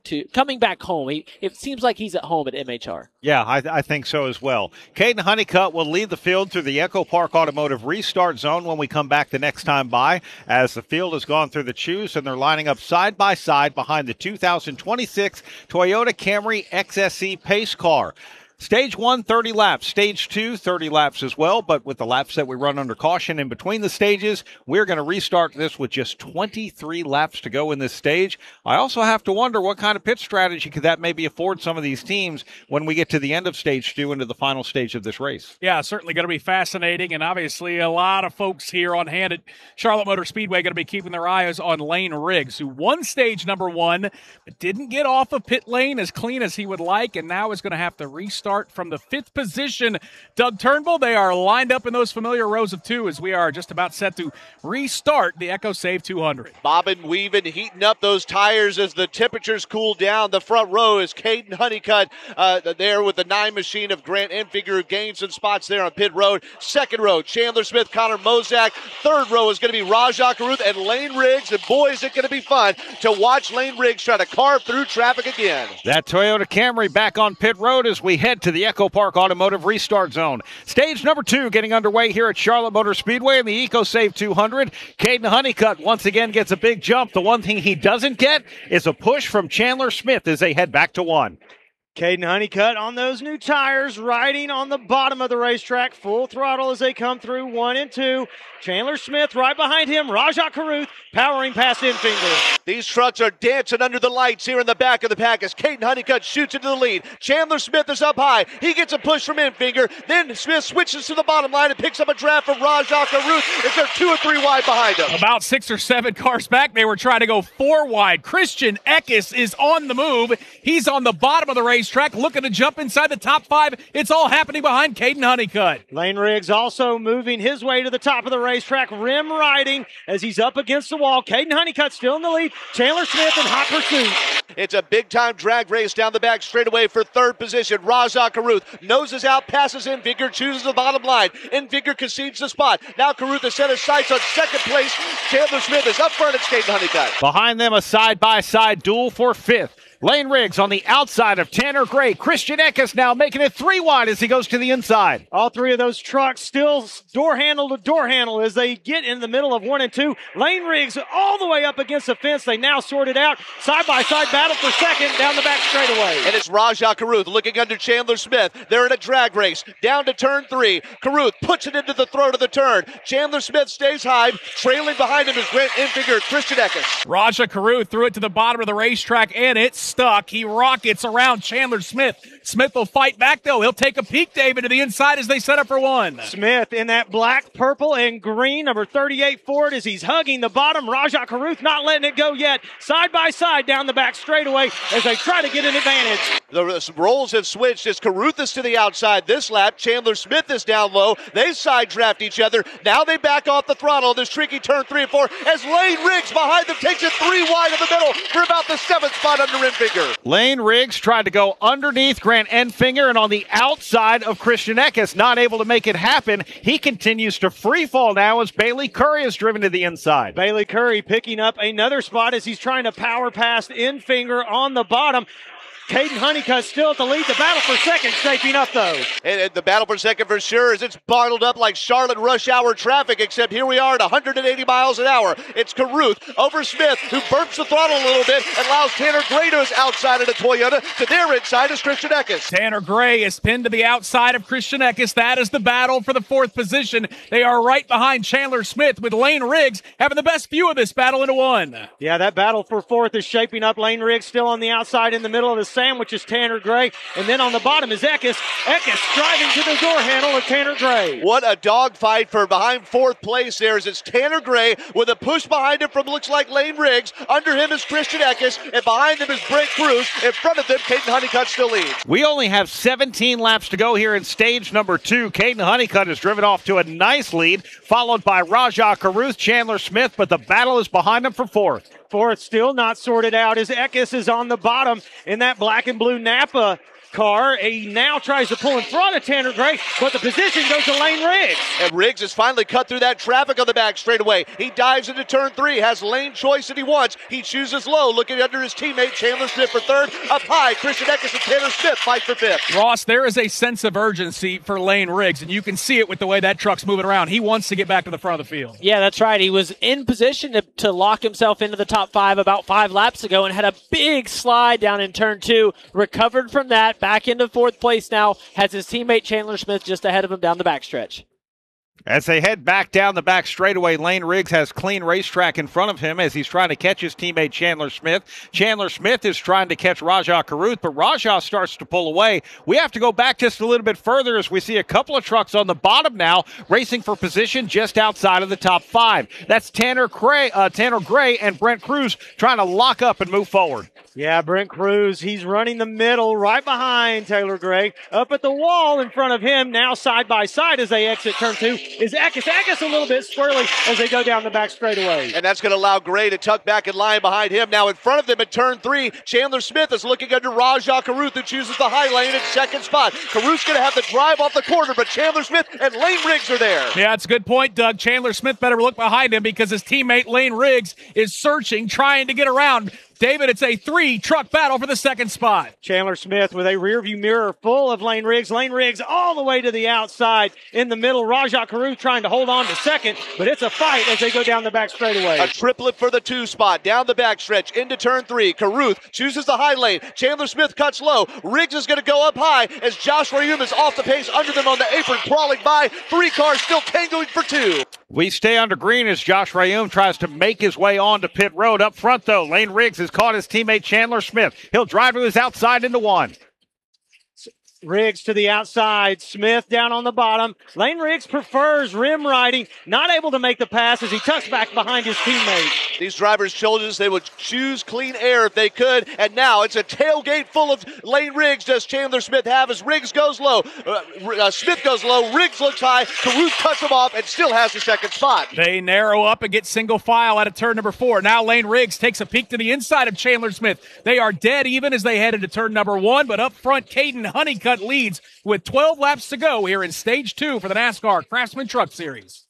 home. It seems like he's at home at MHR. Yeah, I think so as well. Caden Honeycutt will lead the field through the Echo Park Automotive restart zone when we come back the next time by, as the field has gone through the chews and they're lining up side by side behind the 2026 Toyota Camry XSE pace car. Stage 1, 30 laps. Stage 2, 30 laps as well, but with the laps that we run under caution in between the stages, we're going to restart this with just 23 laps to go in this stage. I also have to wonder what kind of pit strategy could that maybe afford some of these teams when we get to the end of Stage 2 into the final stage of this race. Yeah, certainly going to be fascinating, and obviously a lot of folks here on hand at Charlotte Motor Speedway going to be keeping their eyes on Lane Riggs, who won stage number 1, but didn't get off of pit lane as clean as he would like, and now is going to have to restart from the 5th position. Doug Turnbull, they are lined up in those familiar rows of 2 as we are just about set to restart the EchoSave 200. Bobbing, weaving, heating up those tires as the temperatures cool down. The front row is Caden Honeycutt there with the 9 machine of Grant Enfinger, who gained some spots there on pit road. Second row, Chandler Smith, Connor Mozak. Third row is going to be Rajah Caruth and Lane Riggs. And boy, is it going to be fun to watch Lane Riggs try to carve through traffic again. That Toyota Camry back on pit road as we head to the Echo Park Automotive restart zone. Stage number 2 getting underway here at Charlotte Motor Speedway in the EcoSave 200. Caden Honeycutt once again gets a big jump. The one thing he doesn't get is a push from Chandler Smith as they head back to 1. Caden Honeycutt on those new tires, riding on the bottom of the racetrack, full throttle as they come through 1 and 2. Chandler Smith right behind him. Rajah Caruth powering past Enfinger. These trucks are dancing under the lights here in the back of the pack as Caden Honeycutt shoots into the lead. Chandler Smith is up high. He gets a push from Enfinger. Then Smith switches to the bottom line and picks up a draft from Rajah Caruth as they're 2 or 3 wide behind him. About 6 or 7 cars back, they were trying to go 4 wide. Christian Eckes is on the move. He's on the bottom of the racetrack looking to jump inside the top 5. It's all happening behind Caden Honeycutt. Lane Riggs also moving his way to the top of the racetrack, rim riding as he's up against the wall. Caden Honeycutt still in the lead. Chandler Smith in hot pursuit. It's a big-time drag race down the back straightaway for 3rd position. Rajah Caruth noses out, passes Enfinger, chooses the bottom line. Enfinger concedes the spot. Now Caruth has set his sights on 2nd place. Chandler Smith is up front. It's Caden Honeycutt. Behind them, a side-by-side duel for 5th. Lane Riggs on the outside of Tanner Gray. Christian Eckes now making it 3 wide as he goes to the inside. All 3 of those trucks still door handle to door handle as they get in the middle of 1 and 2. Lane Riggs all the way up against the fence. They now sort it out. Side-by-side battle for 2nd down the back straightaway. And it's Rajah Caruth looking under Chandler Smith. They're in a drag race. Down to turn 3. Caruth puts it into the throat of the turn. Chandler Smith stays high. Trailing behind him is Grant Enfinger, Christian Eckes. Rajah Caruth threw it to the bottom of the racetrack, and it's stuck. He rockets around Chandler Smith. Smith will fight back, though. He'll take a peek, David, to the inside as they set up for 1. Smith in that black, purple, and green, number 38 Ford, as he's hugging the bottom. Rajah Caruth not letting it go yet. Side by side down the back straightaway as they try to get an advantage. The roles have switched as Caruth is to the outside this lap. Chandler Smith is down low. They side draft each other. Now they back off the throttle. This tricky turn 3 and 4 as Lane Riggs behind them takes it 3 wide in the middle for about the 7th spot under Enfinger. Lane Riggs tried to go underneath Grant Enfinger and on the outside of Christian Eckes, not able to make it happen. He continues to free fall now as Bailey Curry is driven to the inside. Bailey Curry picking up another spot as he's trying to power past Enfinger on the bottom. Caden Honeycutt still at the lead. The battle for second shaping up, though. And the battle for second for sure, as it's bottled up like Charlotte rush hour traffic, except here we are at 180 miles an hour. It's Caruth over Smith, who burps the throttle a little bit and allows Tanner Gray to his outside of the Toyota. To their inside is Christian Eckes. Tanner Gray is pinned to the outside of Christian Eckes. That is the battle for the fourth position. They are right behind Chandler Smith, with Lane Riggs having the best view of this battle into one. Yeah, that battle for fourth is shaping up. Lane Riggs still on the outside. In the middle of the sandwich is Tanner Gray. And then on the bottom is Eckes. Eckes driving to the door handle of Tanner Gray. What a dogfight for behind fourth place there, as it's Tanner Gray with a push behind him from looks like Lane Riggs. Under him is Christian Eckes, and behind him is Brent Cruz. In front of them, Caden Honeycutt still leads. We only have 17 laps to go here in stage number 2. Caden Honeycutt is driven off to a nice lead, followed by Rajah Caruth, Chandler Smith, but the battle is behind him for fourth. Fourth still not sorted out as Eckes is on the bottom in that black and blue Napa car. He now tries to pull in front of Tanner Gray, but the position goes to Lane Riggs. And Riggs has finally cut through that traffic on the back straightaway. He dives into turn 3, has lane choice that he wants. He chooses low, looking under his teammate Chandler Smith for third. Up high, Christian Eckes and Tanner Smith fight for fifth. Ross, there is a sense of urgency for Lane Riggs, and you can see it with the way that truck's moving around. He wants to get back to the front of the field. Yeah, that's right. He was in position to lock himself into the top 5 about 5 laps ago and had a big slide down in turn 2. Recovered from that, back into fourth place now, has his teammate Chandler Smith just ahead of him down the backstretch. As they head back down the back straightaway, Lane Riggs has clean racetrack in front of him as he's trying to catch his teammate Chandler Smith. Chandler Smith is trying to catch Rajah Caruth, but Rajah starts to pull away. We have to go back just a little bit further as we see a couple of trucks on the bottom now racing for position just outside of the top 5. That's Tanner Gray and Brent Cruz trying to lock up and move forward. Yeah, Brent Cruz, he's running the middle right behind Taylor Gray. Up at the wall in front of him, now side by side as they exit turn 2, is Eckes. Eckes a little bit swirly as they go down the back straightaway. And that's going to allow Gray to tuck back in line behind him. Now in front of them at turn 3, Chandler Smith is looking under Rajah Caruth, who chooses the high lane in second spot. Caruth's going to have the drive off the corner, but Chandler Smith and Lane Riggs are there. Yeah, that's a good point, Doug. Chandler Smith better look behind him because his teammate Lane Riggs is searching, trying to get around. David, it's a 3-truck battle for the second spot. Chandler Smith with a rearview mirror full of Lane Riggs. Lane Riggs all the way to the outside. In the middle, Rajah Caruth trying to hold on to second, but it's a fight as they go down the back straightaway. A triplet for the 2 spot, down the backstretch, into turn 3. Caruth chooses the high lane. Chandler Smith cuts low. Riggs is going to go up high as Josh Rayum is off the pace under them on the apron, crawling by. 3 cars still tangling for 2. We stay under green as Josh Rayum tries to make his way onto pit road. Up front, though, Lane Riggs has caught his teammate Chandler Smith. He'll drive to his outside into 1. Riggs to the outside. Smith down on the bottom. Lane Riggs prefers rim riding. Not able to make the pass as he tucks back behind his teammate. These drivers told us they would choose clean air if they could, and now it's a tailgate full of Lane Riggs. Does Chandler Smith have as Riggs goes low? Smith goes low. Riggs looks high. Caruth cuts him off and still has the second spot. They narrow up and get single file out of turn number 4. Now Lane Riggs takes a peek to the inside of Chandler Smith. They are dead even as they head into turn number 1, but up front, Caden Honeycutt leads with 12 laps to go here in stage 2 for the NASCAR Craftsman Truck Series.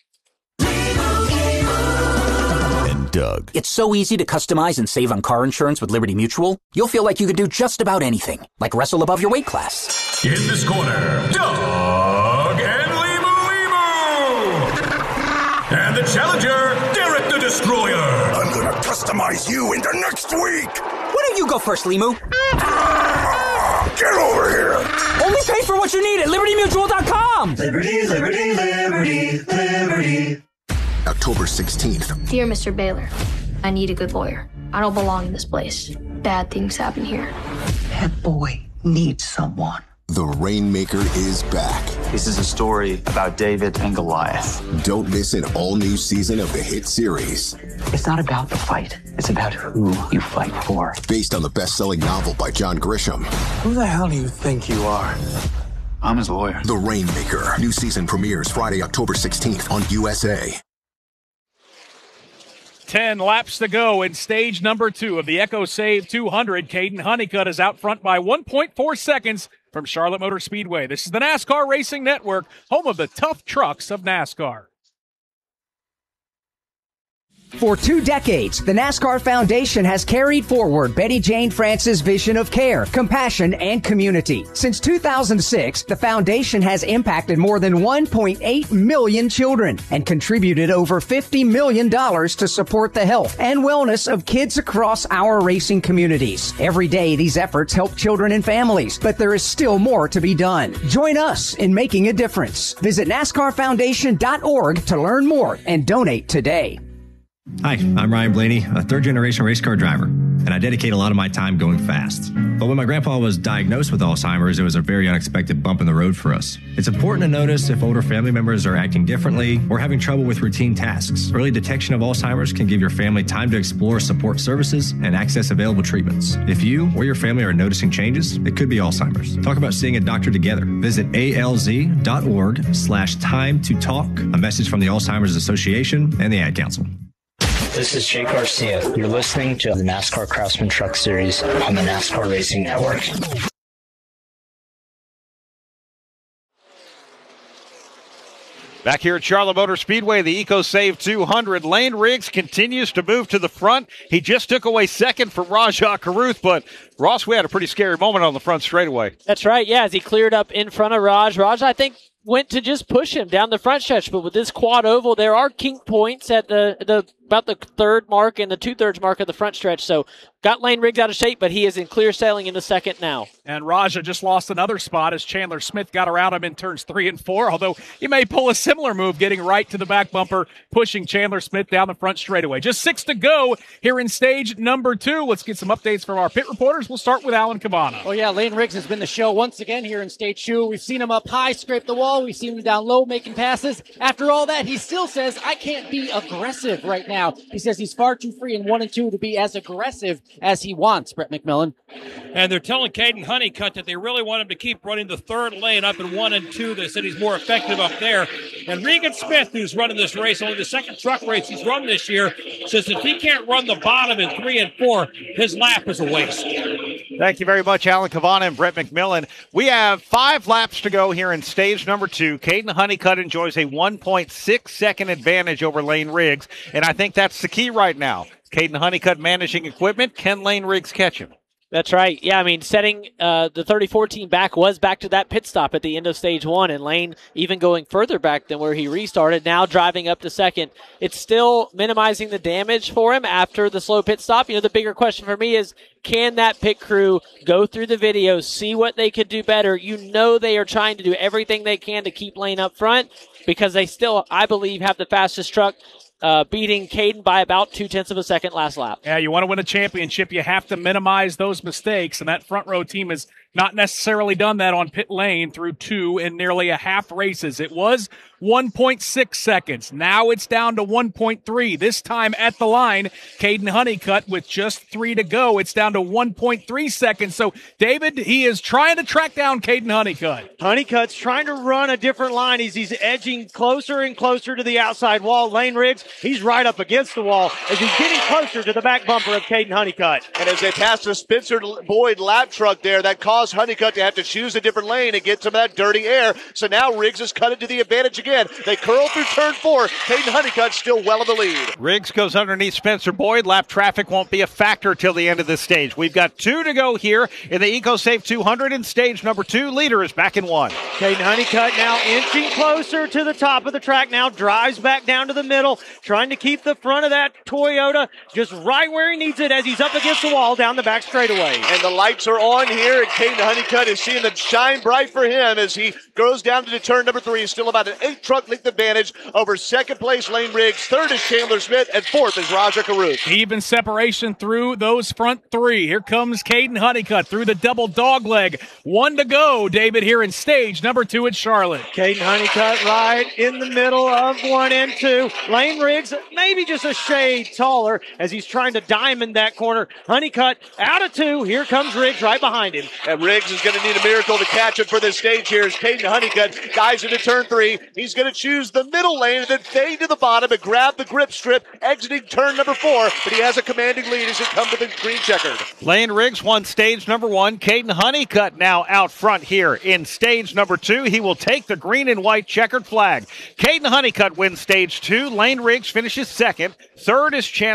And Doug. It's so easy to customize and save on car insurance with Liberty Mutual. You'll feel like you could do just about anything, like wrestle above your weight class. In this corner, Doug and Limu. And the challenger, Derek the Destroyer. I'm gonna customize you into next week. Why don't you go first, Limu? Get over here! Only pay for what you need at LibertyMutual.com! Liberty, liberty, liberty, liberty. October 16th. Dear Mr. Baylor, I need a good lawyer. I don't belong in this place. Bad things happen here. That boy needs someone. The Rainmaker is back. This is a story about David and Goliath. Don't miss an all-new season of the hit series. It's not about the fight. It's about who you fight for. Based on the best-selling novel by John Grisham. Who the hell do you think you are? I'm his lawyer. The Rainmaker. New season premieres Friday, October 16th on USA. 10 laps to go in stage number 2 of the EchoSave 200. Caden Honeycutt is out front by 1.4 seconds from Charlotte Motor Speedway. This is the NASCAR Racing Network, home of the tough trucks of NASCAR. For 2 decades, the NASCAR Foundation has carried forward Betty Jane France's vision of care, compassion, and community. Since 2006, the foundation has impacted more than 1.8 million children and contributed over $50 million to support the health and wellness of kids across our racing communities. Every day, these efforts help children and families, but there is still more to be done. Join us in making a difference. Visit NASCARFoundation.org to learn more and donate today. Hi, I'm Ryan Blaney, a third-generation race car driver, and I dedicate a lot of my time going fast. But when my grandpa was diagnosed with Alzheimer's, it was a very unexpected bump in the road for us. It's important to notice if older family members are acting differently or having trouble with routine tasks. Early detection of Alzheimer's can give your family time to explore support services and access available treatments. If you or your family are noticing changes, it could be Alzheimer's. Talk about seeing a doctor together. Visit alz.org/time to talk. A message from the Alzheimer's Association and the Ad Council. This is Jake Garcia. You're listening to the NASCAR Craftsman Truck Series on the NASCAR Racing Network. Back here at Charlotte Motor Speedway, the EcoSave 200. Lane Riggs continues to move to the front. He just took away second from Rajah Caruth, but Ross, we had a pretty scary moment on the front straightaway. That's right, yeah, as he cleared up in front of Raj, I think, went to just push him down the front stretch, but with this quad oval, there are kink points at the about the third mark and the 2/3 mark of the front stretch. So got Lane Riggs out of shape, but he is in clear sailing in the second now. And Rajah just lost another spot as Chandler Smith got around him in turns 3 and 4, although he may pull a similar move, getting right to the back bumper, pushing Chandler Smith down the front straightaway. Just 6 to go here in stage number 2. Let's get some updates from our pit reporters. We'll start with Alan Cavana. Oh, yeah, Lane Riggs has been the show once again here in stage 2. We've seen him up high, scrape the wall. We've seen him down low, making passes. After all that, he still says, I can't be aggressive right now. He says he's far too free in 1 and 2 to be as aggressive as he wants, Brett McMillan. And they're telling Caden Honeycutt that they really want him to keep running the third lane up in 1 and 2. They said he's more effective up there. And Regan Smith, who's running this race, only the second truck race he's run this year, says if he can't run the bottom in 3 and 4, his lap is a waste. Thank you very much, Alan Cavana and Brett McMillan. We have 5 laps to go here in stage number 2. Caden Honeycutt enjoys a 1.6 second advantage over Lane Riggs, and I think that's the key right now. Caden Honeycutt managing equipment. Can Lane Riggs catch him? That's right. Yeah, I mean, setting the 30-14 back was back to that pit stop at the end of stage 1, and Lane even going further back than where he restarted, now driving up to second. It's still minimizing the damage for him after the slow pit stop. You know, the bigger question for me is, can that pit crew go through the video, see what they could do better? You know they are trying to do everything they can to keep Lane up front because they still, I believe, have the fastest truck. Beating Caden by about 0.2 of a second last lap. Yeah, you want to win a championship, you have to minimize those mistakes, and that front row team has not necessarily done that on pit lane through 2 and nearly a half races. It was 1.6 seconds. Now it's down to 1.3. This time at the line, Caden Honeycutt with just 3 to go. It's down to 1.3 seconds. So, David, he is trying to track down Caden Honeycutt. Honeycutt's trying to run a different line. He's edging closer and closer to the outside wall. Lane Riggs, he's right up against the wall as he's getting closer to the back bumper of Caden Honeycutt. And as they pass the Spencer Boyd lap truck there, that caused Honeycutt to have to choose a different lane and get some of that dirty air. So now Riggs has cut it to the advantage again. They curl through turn 4. Caden Honeycutt still well in the lead. Riggs goes underneath Spencer Boyd. Lap traffic won't be a factor till the end of this stage. We've got 2 to go here in the EcoSave 200 in stage number 2. Leader is back in 1. Caden Honeycutt now inching closer to the top of the track. Now drives back down to the middle, trying to keep the front of that Toyota just right where he needs it as he's up against the wall down the back straightaway. And the lights are on here, and Caden Honeycutt is seeing them shine bright for him as he goes down to turn number 3. He's still about an 8-truck length advantage over second place Lane Riggs. Third is Chandler Smith, and fourth is Rajah Caruth. Even separation through those front 3. Here comes Caden Honeycutt through the double dog leg. 1 to go, David, here in stage number 2 at Charlotte. Caden Honeycutt right in the middle of 1 and 2. Lane Riggs maybe just a shade taller as he's trying to diamond that corner. Honeycutt out of 2. Here comes Riggs right behind him. And Riggs is going to need a miracle to catch him for this stage here as Caden Honeycutt dives into turn 3. He's going to choose the middle lane and then fade to the bottom and grab the grip strip, exiting turn number 4, but he has a commanding lead as he comes to the green checkered. Lane Riggs won stage number 1. Caden Honeycutt now out front here in stage number 2. He will take the green and white checkered flag. Caden Honeycutt wins stage 2. Lane Riggs finishes second. Third is Chandler